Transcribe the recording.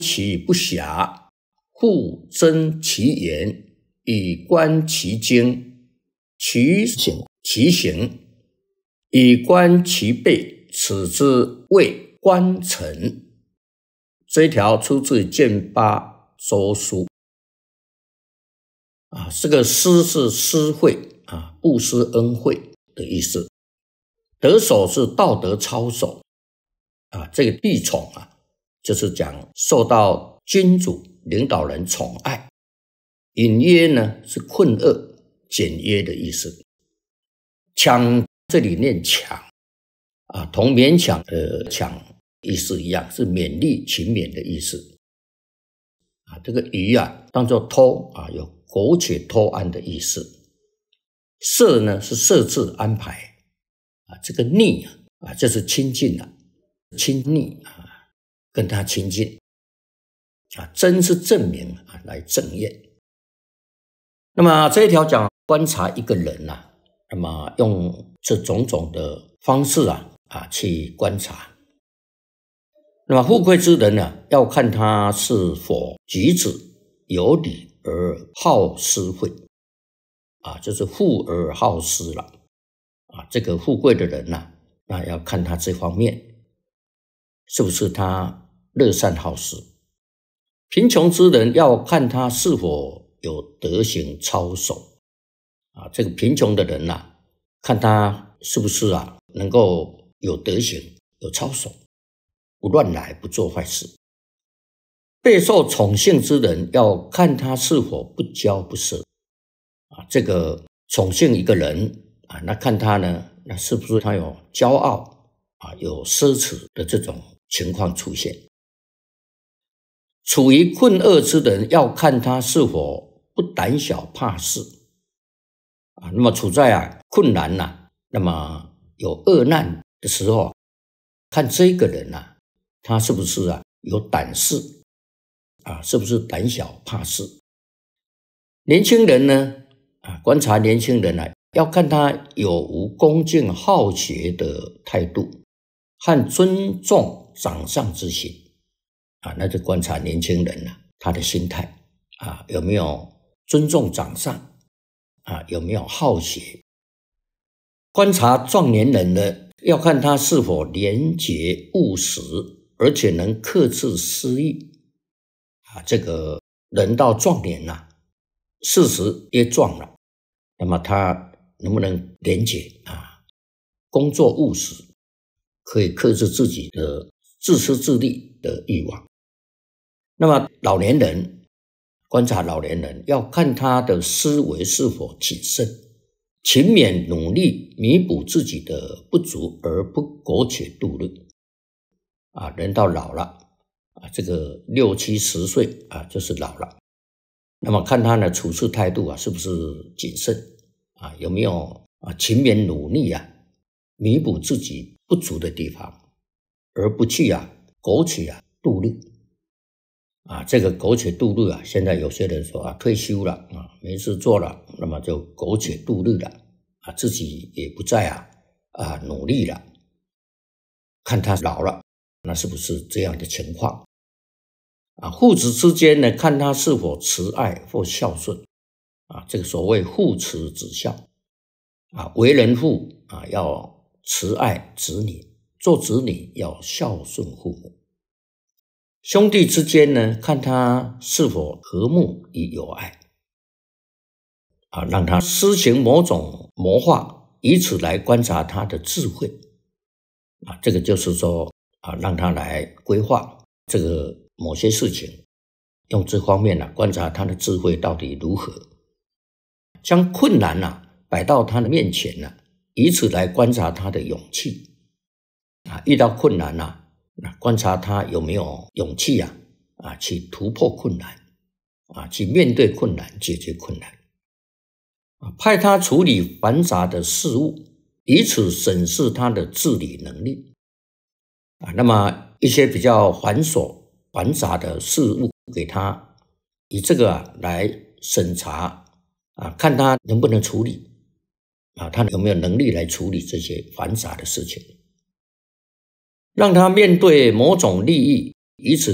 其不暇，复增其言，以观其经，其行，以观其备，此之谓观成。这一条出自《剑八周书》这个施是施惠布施恩惠的意思。得守是道德操守这个地宠就是讲受到君主领导人宠爱。隐约呢是困厄简约的意思。强这里念强同勉强的强意思一样，是勉励勤勉的意思这个愚当作偷有苟且偷安的意思。设呢是设置安排这个逆就是亲近亲昵跟他亲近真是证明来正验。那么这一条讲观察一个人那么用这种种的方式去观察。那么富贵之人要看他是否举止有礼而好施惠就是富而好施了这个富贵的人那要看他这方面是不是他乐善好施。贫穷之人要看他是否有德行操守这个贫穷的人看他是不是能够有德行有操守，不乱来不做坏事。备受宠幸之人要看他是否不骄不奢这个宠幸一个人那看他呢，那是不是他有骄傲有奢侈的这种情况出现。处于困厄之人要看他是否不胆小怕事那么处在困难那么有厄难的时候，看这个人他是不是有胆识是不是胆小怕事。年轻人呢观察年轻人要看他有无恭敬好学的态度和尊重长上之心那就观察年轻人他的心态有没有尊重长上有没有好学。观察壮年人呢，要看他是否廉洁务实，而且能克制私欲这个人到壮年40也壮了，那么他能不能廉洁工作务实，可以克制自己的自私自利的欲望。那么老年人，观察老年人要看他的思维是否谨慎，勤勉努力弥补自己的不足而不苟且度日人到老了这个60、70岁就是老了。那么看他的处事态度是不是谨慎有没有勤勉努力弥补自己不足的地方，而不去苟且度日这个苟且度日现在有些人说退休了没事做了，那么就苟且度日了自己也不再努力了。看他老了，那是不是这样的情况父子之间呢，看他是否慈爱或孝顺这个所谓父慈子孝为人父要慈爱子女，做子女要孝顺父母。兄弟之间呢，看他是否和睦与友爱让他施行某种谋划，以此来观察他的智慧这个就是说让他来规划这个某些事情，用这方面观察他的智慧到底如何。将困难摆到他的面前以此来观察他的勇气遇到困难观察他有没有勇气去突破困难去面对困难，解决困难派他处理繁杂的事物，以此审视他的治理能力那么一些比较繁杂的事物给他，以这个来审查看他能不能处理他有没有能力来处理这些繁杂的事情。让他面对某种利益，以此